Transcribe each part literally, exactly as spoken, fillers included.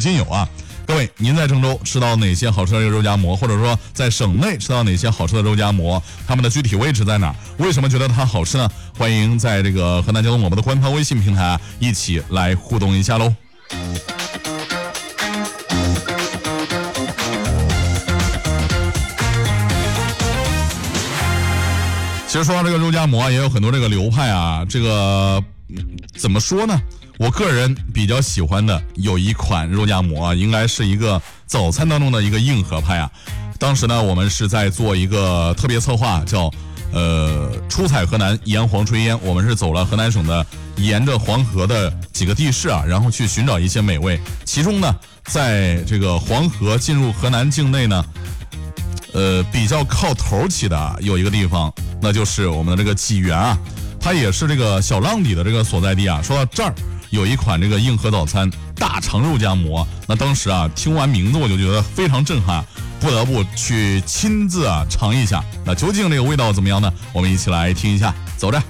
亲友啊。各位，您在郑州吃到哪些好吃的这个肉夹馍，或者说在省内吃到哪些好吃的肉夹馍，他们的具体位置在哪儿？为什么觉得它好吃呢？欢迎在这个河南交通广播的官方微信平台啊，一起来互动一下喽。其实说到这个肉夹馍，也有很多这个流派啊，这个怎么说呢？我个人比较喜欢的有一款肉夹馍啊，应该是一个早餐当中的一个硬核派啊。当时呢，我们是在做一个特别策划，叫呃出彩河南炎黄炊烟。我们是走了河南省的沿着黄河的几个地市啊，然后去寻找一些美味。其中呢，在这个黄河进入河南境内呢，呃比较靠头起的有一个地方，那就是我们的这个济源啊，它也是这个小浪底的这个所在地啊。说到这儿，有一款这个硬核早餐大肠肉夹馍，那当时啊听完名字我就觉得非常震撼，不得不去亲自啊尝一下。那究竟这个味道怎么样呢？我们一起来听一下，走着。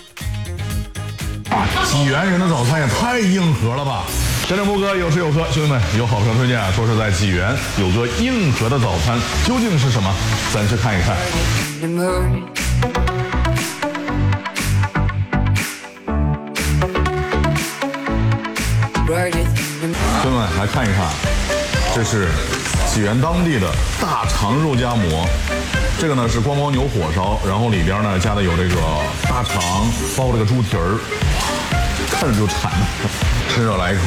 啊，济源人的早餐也太硬核了吧！真正不哥有吃有喝，兄弟们有好评推荐啊，说是在济源有个硬核的早餐，究竟是什么？咱去看一看。兄弟们来看一看，这是济源当地的大肠肉夹馍。这个呢是光光牛火烧，然后里边呢加的有这个大肠，包这个猪蹄儿，看着就馋。吃着来一口。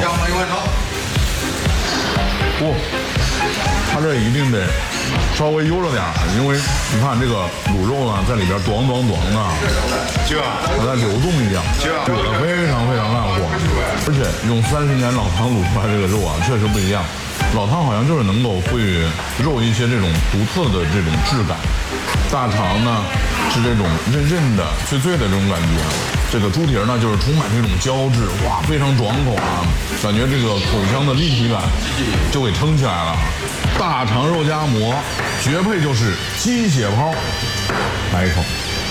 不、哦，它这一定得稍微悠着点，因为你看这个卤肉呢在里边咚咚咚的，它在流动一样，煮的非常非常烂火，而且用三十年老汤卤出来这个肉啊，确实不一样。老汤好像就是能够赋予肉一些这种独特的这种质感，大肠呢是这种韧韧的、脆脆的这种感觉，这个猪蹄儿呢就是充满这种胶质，哇，非常爽口啊，感觉这个口腔的立体感就给撑起来了。大肠肉夹馍绝配就是鸡血泡，来一口，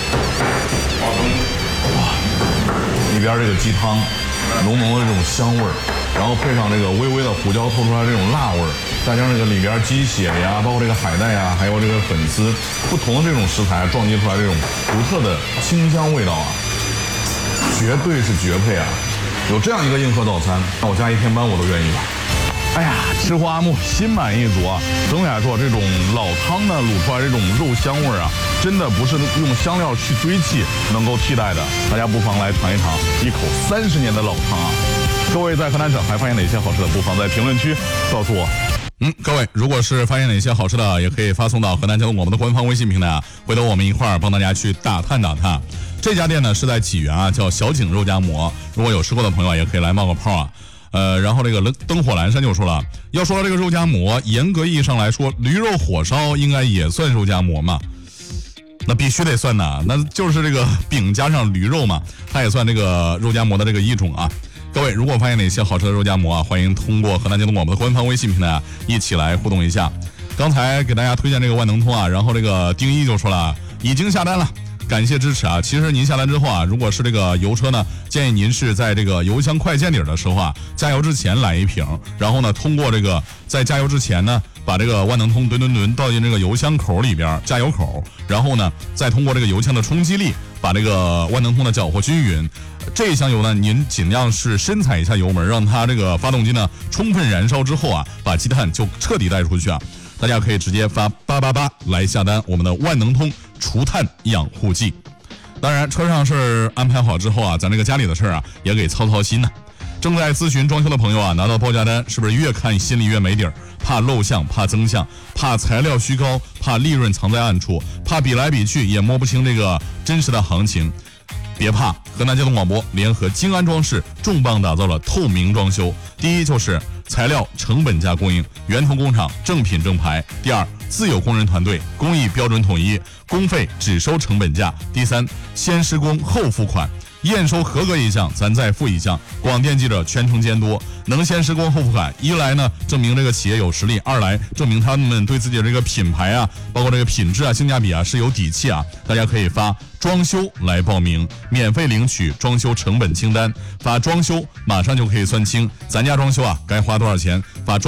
哇，里边这个鸡汤浓浓的这种香味儿。然后配上这个微微的胡椒透出来这种辣味儿，再加上这个里边鸡血呀，包括这个海带呀，还有这个粉丝，不同的这种食材撞击出来这种独特的清香味道啊，绝对是绝配啊！有这样一个硬核早餐，那我加一天班我都愿意吧。哎呀，吃货阿木心满意足啊！总体来说，这种老汤呢卤出来这种肉香味儿啊，真的不是用香料去堆砌能够替代的。大家不妨来尝一尝一口三十年的老汤啊！各位在河南省还发现哪些好吃的，不妨在评论区告诉我。 嗯，各位如果是发现哪些好吃的，也可以发送到河南交通广播的官方微信平台啊，回头我们一块儿帮大家去打探打探。这家店呢是在济源啊，叫小景肉夹馍，如果有吃过的朋友也可以来冒个泡啊。呃，然后这个灯火阑珊就说了，要说到这个肉夹馍，严格意义上来说，驴肉火烧应该也算肉夹馍嘛。那必须得算的，那就是这个饼加上驴肉嘛，它也算这个肉夹馍的这个一种啊。各位如果发现哪些好吃的肉夹馍啊，欢迎通过河南交通广播的官方微信平台啊，一起来互动一下。刚才给大家推荐这个万能通啊，然后这个丁一就说了已经下单了，感谢支持啊！其实您下单之后啊，如果是这个油车呢，建议您是在这个油箱快见底的时候啊，加油之前来一瓶，然后呢，通过这个在加油之前呢，把这个万能通吨吨吨倒进这个油箱口里边，加油口，然后呢，再通过这个油枪的冲击力，把这个万能通的搅和均匀。这一箱油呢，您尽量是深踩一下油门，让它这个发动机呢充分燃烧之后啊，把积碳就彻底带出去啊。大家可以直接发八八八来下单我们的万能通除碳养护剂。当然车上事儿安排好之后啊，咱这个家里的事儿啊也给操操心呢。正在咨询装修的朋友啊，拿到报价单是不是越看心里越没底儿？怕漏项，怕增项，怕材料虚高，怕利润藏在暗处，怕比来比去也摸不清这个真实的行情。别怕，河南交通广播联合金安装饰重磅打造了透明装修。第一就是材料成本价供应，源头工厂正品正牌。第二，自有工人团队，工艺标准统一，工费只收成本价。第三，先施工后付款，验收合格一项咱再付一项，广电记者全程监督，能先施工后付款，一来呢证明这个企业有实力，二来证明他们对自己的这个品牌啊，包括这个品质啊、性价比啊是有底气啊。大家可以发装修来报名，免费领取装修成本清单，发装修马上就可以算清咱家装修啊该花多少钱，发装